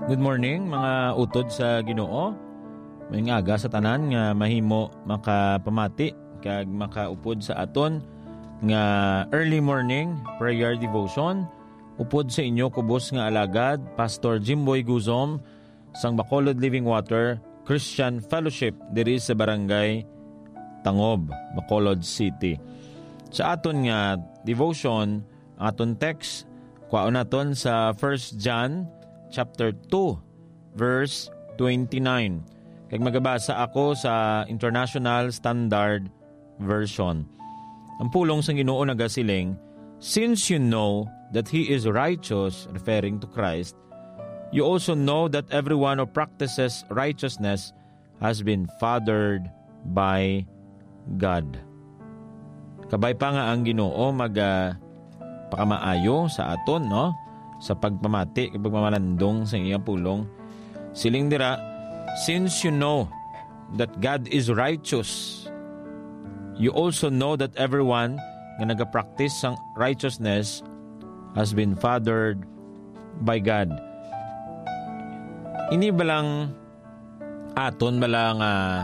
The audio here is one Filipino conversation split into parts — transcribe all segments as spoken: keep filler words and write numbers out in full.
Good morning mga utod sa Ginoo. May ngaga sa tanan nga mahimo makapamati kag makaupod sa aton nga early morning prayer devotion. Upod sa inyo kubos nga alagad Pastor Jimboy Guzom sang Bacolod Living Water Christian Fellowship diri sa Barangay Tangob, Bacolod City. Sa aton nga devotion, ang aton text kuhaon naton sa First John chapter two, verse twenty-nine. Kag magabasa ako sa International Standard Version. Ang pulong sa Ginoo nagasiling, since you know that He is righteous, referring to Christ, you also know that everyone who practices righteousness has been fathered by God. Kabay pa nga ang Ginoo mag uh, pakamaayo sa aton, no? Sa pagpamati, pagmamalandong sa iyang pulong. Siling dira, since you know that God is righteous, you also know that everyone na nagapractice ng righteousness has been fathered by God. Ini balang aton balang uh,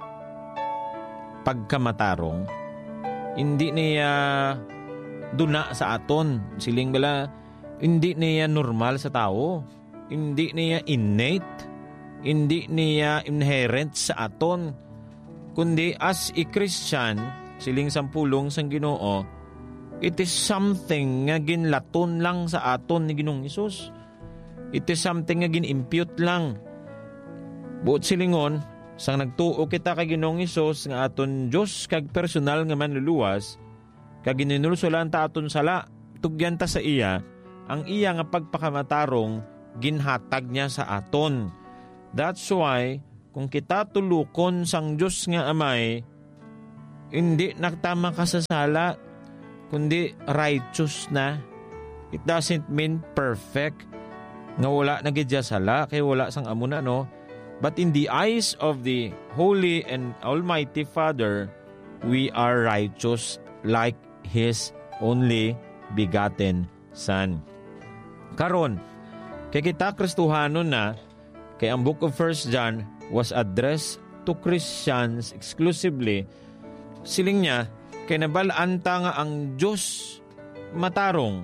pagkamatarong, hindi niya duna sa aton. Siling bala, hindi niya normal sa tao. Hindi niya innate. Hindi niya inherent sa aton. Kundi as a Christian, siling sampulong sang Ginoo, it is something nga ginlaton lang sa aton ni Ginoong Hesus. It is something nga ginimpute lang. Buot silingon, sang nagtuo kita kay Ginoong Hesus nga aton Diyos kag personal nga manluluwas, kag ginunulsolan ta aton sala, tugyan ta sa iya, ang iya nga pagpakamatarong ginhatag niya sa aton. That's why, kung kita tulukon sang Diyos nga amay, hindi naktama ka sa sala, kundi righteous na. It doesn't mean perfect, nga wala nagidya sala, kaya wala sang amuna, no? But in the eyes of the Holy and Almighty Father, we are righteous like His only begotten Son. Karon, kay kita Kristohanon na, kay ang book of First John was addressed to Christians exclusively. Siling niya, kay nabalaan ta nga ang Diyos matarong.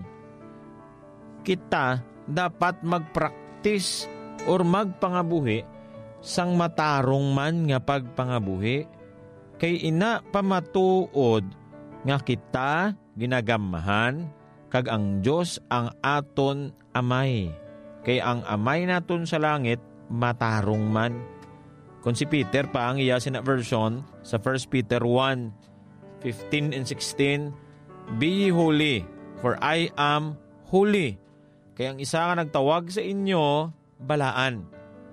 Kita dapat magpraktis or magpangabuhi sang matarong man nga pagpangabuhi. Kay ina pamatuod nga kita ginagamahan kag ang Diyos ang aton amay. Kay ang amay naton sa langit, matarong man. Kung si Peter pa ang iya sina version sa First Peter one, fifteen and sixteen, be ye holy, for I am holy. Kay ang isa nga nagtawag sa inyo, balaan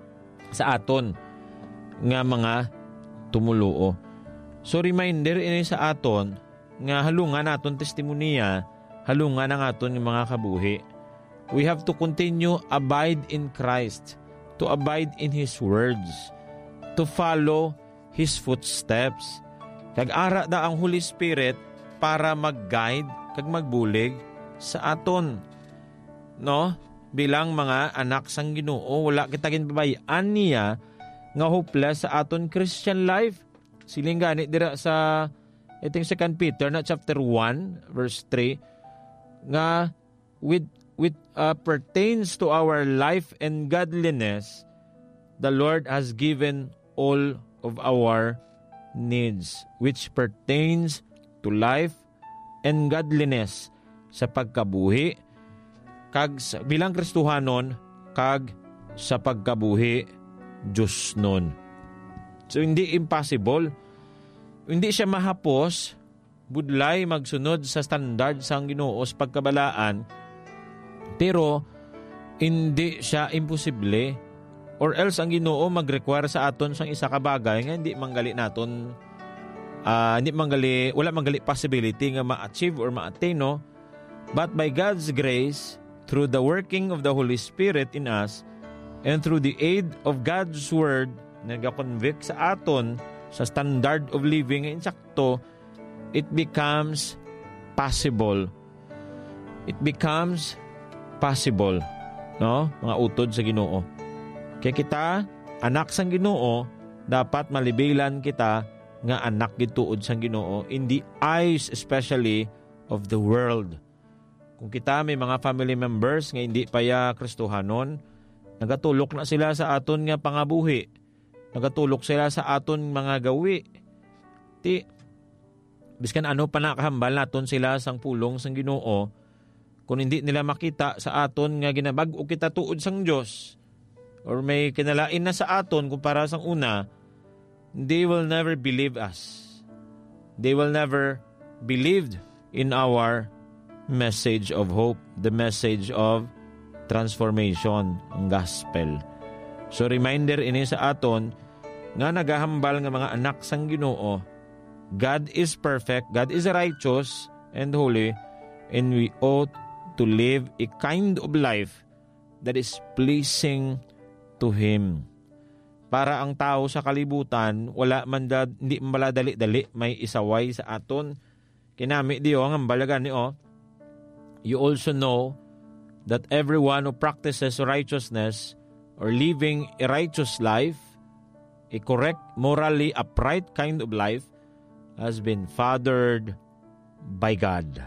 sa aton nga mga tumuluo. So reminder ini sa aton nga halungan naton testimonya, halungan ang aton ng mga kabuhi. We have to continue abide in Christ, to abide in His words, to follow His footsteps. Kag-ara da ang Holy Spirit para mag-guide, kag magbulig sa aton. No? Bilang mga anak sang Ginoo, wala kita ginbabayaan niya nga hopeless sa aton Christian life. Siling gani dira sa itong Second Peter na chapter one, verse three, nga with with uh, pertains to our life and godliness, the Lord has given all of our needs, which pertains to life and godliness, sa pagkabuhi kag sa, bilang Kristohanon kag sa pagkabuhi Diyos nun. So hindi impossible, hindi siya mahapos budlay magsunod sa standard sang Ginoo sa pagkabalaan, pero hindi siya imposible. Or else ang Ginoo mag-require sa aton sang isa ka bagay nga hindi manggali naton, uh, hindi manggali, wala manggali possibility nga ma-achieve or ma-attain, no? But by God's grace, through the working of the Holy Spirit in us, and through the aid of God's Word, nag-convict sa aton sa standard of living nga insakto, it becomes possible. It becomes possible, no? Mga utod sa Ginoo. Kaya kita, anak sang Ginoo, dapat malibilan kita nga anak gituod sang Ginoo in the eyes especially of the world. Kung kita may mga family members nga hindi pa ya Kristohanon, nagatulok na sila sa aton nga pangabuhi. Nagatulok sila sa aton mga gawi. Ti, biskan ano pa nakahambal naton sila sang pulong sang Ginoo, kung hindi nila makita sa aton nga ginabag-o kita tuod sang Dios, or may kinalain na sa aton kumpara sang una, they will never believe us. They will never believe in our message of hope, the message of transformation, ang gospel. So reminder ini sa aton nga nagahambal nga mga anak sang Ginoo, God is perfect, God is righteous and holy, and we ought to live a kind of life that is pleasing to Him. Para ang tao sa kalibutan, wala man da, hindi maladali-dali, may isaway sa aton. Kinami diyo, ang balagan niyo, you also know that everyone who practices righteousness or living a righteous life, a correct, morally upright kind of life, has been fathered by God.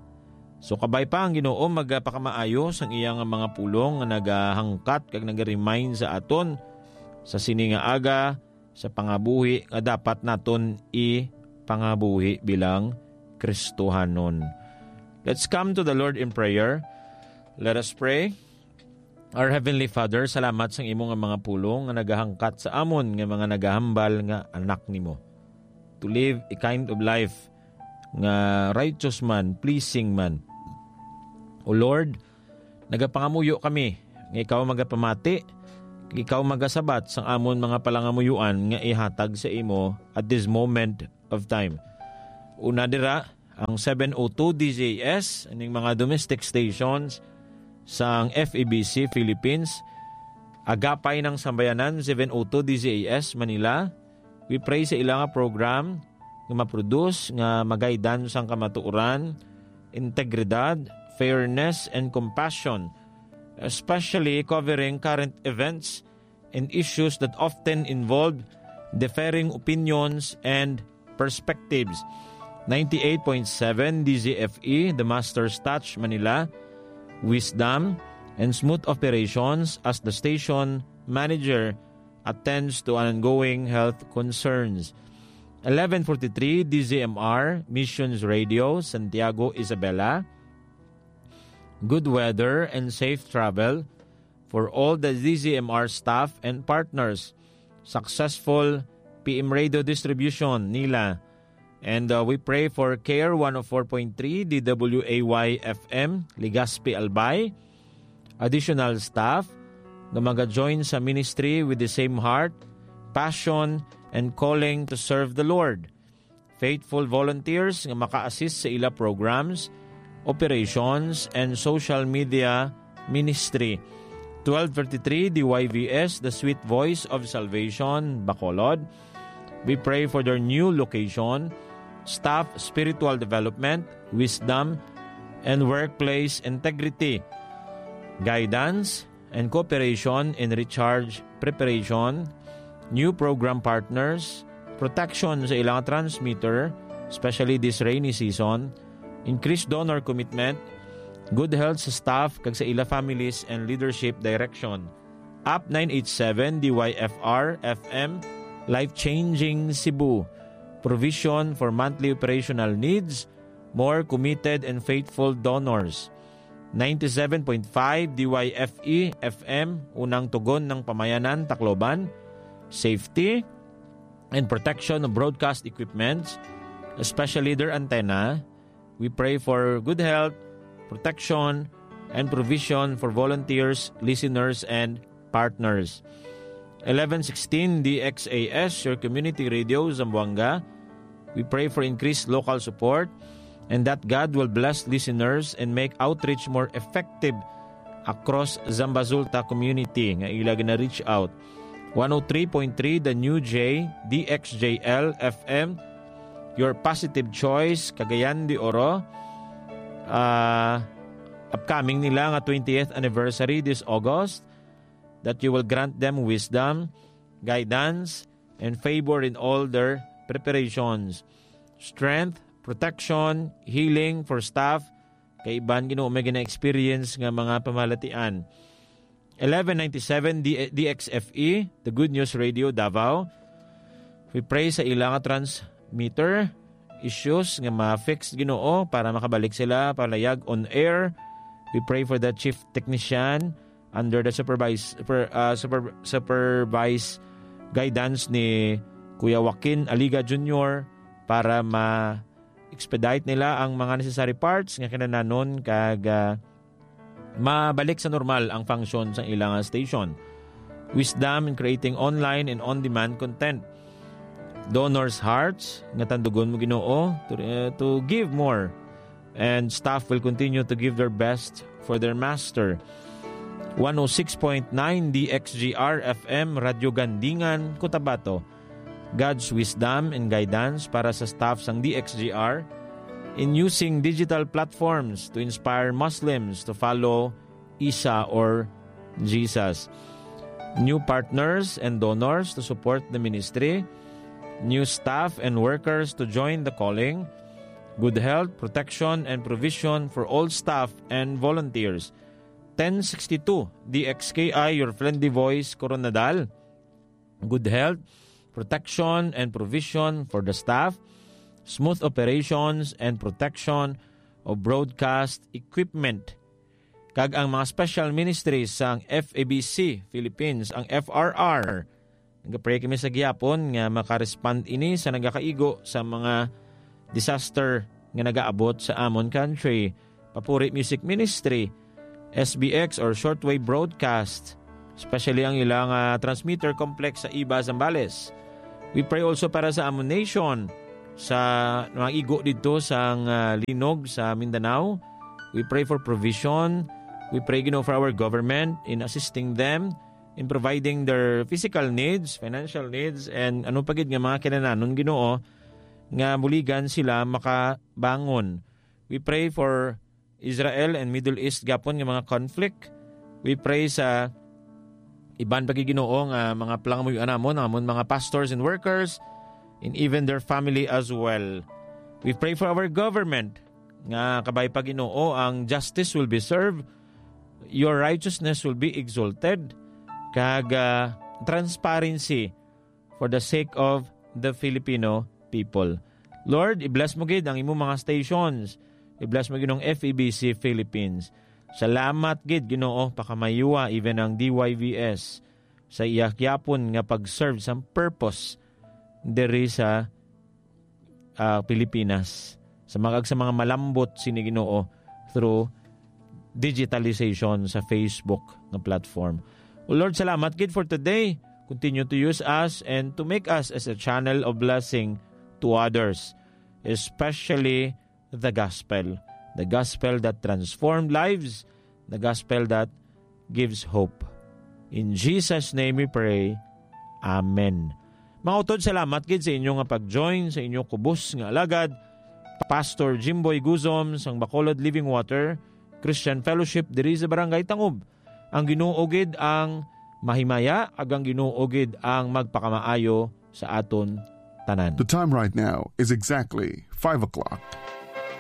So kabay pa ang Ginoo magpakamaayos ang iyang mga pulong nga nagahangkat kag nag-remind sa aton sa sini nga aga sa pangabuhi nga dapat naton i pangabuhi bilang Kristohanon. Let's come to the Lord in prayer. Let us pray. Our Heavenly Father, salamat sa imong nga mga pulong nga nagahangkat sa amon nga mga nagahambal nga anak nimo. To live a kind of life nga righteous man, pleasing man. O Lord, nagapangamuyo kami, nga ikaw magapamati, ikaw magasabat sang amon mga palangamuyuan nga ihatag sa imo at this moment of time. Una dira, ang seven oh two D Z S, aning mga domestic stations sang F E B C Philippines, agapay ng sambayanan seven oh two D Z S Manila. We pray sa ilang program nga maproduce, nga magaydan sang kamatuoran, integridad, fairness, and compassion, especially covering current events and issues that often involve differing opinions and perspectives. ninety-eight point seven D Z F E, The Master's Touch, Manila, wisdom and smooth operations as the station manager attends to ongoing health concerns. eleven forty-three D Z M R, Missions Radio, Santiago, Isabela, good weather and safe travel for all the D Z M R staff and partners. Successful P M radio distribution nila. And uh, we pray for C A R E one oh four point three D W A Y F M, Legazpi, Albay. Additional staff na mag-join sa ministry with the same heart, passion, and calling to serve the Lord. Faithful volunteers nga maka-assist sa ila programs, operations, and social media ministry. twelve thirty-three D Y V S, The Sweet Voice of Salvation, Bacolod. We pray for their new location, staff spiritual development, wisdom, and workplace integrity, guidance, and cooperation in recharge preparation, new program partners, protection sa ilang transmitter, especially this rainy season, increased donor commitment, good health sa staff kag sa ila families and leadership direction. Up nine eighty-seven D Y F R F M, Life-Changing Cebu, provision for monthly operational needs, more committed and faithful donors. ninety-seven point five D Y F E F M, unang tugon ng pamayanan, Tacloban, safety and protection of broadcast equipments, especially their antenna. We pray for good health, protection, and provision for volunteers, listeners, and partners. eleven sixteen D X A S, your community radio, Zamboanga. We pray for increased local support and that God will bless listeners and make outreach more effective across Zambazulta community nga ilag na reach out. one oh three point three The New J, D X J L F M, your positive choice, Cagayan de Oro. Uh, upcoming nila nga twentieth anniversary this August. that you will grant them wisdom, guidance, and favor in all their preparations. Strength, protection, healing for staff, kay iban Ginoo may gina-experience nga mga pamalatian. eleven ninety-seven D X F E, the Good News Radio, Davao. We pray sa ilang transmitter issues nga ma-fix Ginoo para makabalik sila palayag on air. We pray for the chief technician under the supervise, super, uh, super, supervise guidance ni Kuya Joaquin Aliga Junior para ma-expedite nila ang mga necessary parts nga kinananon kag uh, mabalik sa normal ang function sa ilang station. Wisdom in creating online and on-demand content. Donors' hearts nga tandugon mo Ginoo to, uh, to give more, and staff will continue to give their best for their master. one oh six point nine D X G R F M Radyo Gandingan, Cotabato. God's wisdom and guidance para sa staff sang D X G R in using digital platforms to inspire Muslims to follow Isa or Jesus. New partners and donors to support the ministry. New staff and workers to join the calling. Good health, protection, and provision for all staff and volunteers. ten sixty-two D X K I, your friendly voice, Coronadal. Good health, protection, and provision for the staff. Smooth operations and protection of broadcast equipment. Kag ang mga special ministries sang F A B C Philippines, ang F R R. Nagapray kami sa gihapon nga makarespond ini sa nagakaigo sa mga disaster nga nagaabot sa amon country. Papuri Music Ministry, S B X or Shortwave Broadcast, especially ang ilang uh, transmitter complex sa Iba, Zambales. We pray also para sa amon nation, sa mga igo dito sa uh, linog sa Mindanao. We pray for provision. We pray Ginoo for our government in assisting them in providing their physical needs, financial needs, and ano pagid nga mga kinananon Ginoo nga muligan sila makabangon. We pray for Israel and Middle East gapon nga mga conflict. We pray sa iban pagid Ginoo nga mga plangamuyon namon namon mga pastors and workers and even their family as well. We pray for our government nga kabay pa Ginoo ang justice will be served, your righteousness will be exalted, kag uh, transparency for the sake of the Filipino people. Lord, i-bless mo gid ang imong mga stations. I-bless mo gid ang F E B C Philippines. Salamat gid Ginoo pakamayuwa even ang D Y V S sa iyakyapon nga pag-serve sa purpose diri sa uh, Pilipinas. Sa mga sa mga malambot sini Ginoo through digitalization sa Facebook nga platform. O Lord, salamat gid for today. Continue to use us and to make us as a channel of blessing to others, especially the gospel. The gospel that transformed lives, the gospel that gives hope. In Jesus' name we pray. Amen. Mga utod, salamat gid sa inyo nga pag-join sa inyong kubos nga alagad. Pastor Jimboy Guzom sang Bacolod Living Water Christian Fellowship diri sa Barangay Tangob. Ang Ginoo gid ang mahimaya, ag ang Ginoo gid ang magpakamaayo sa aton tanan. The time right now is exactly five o'clock.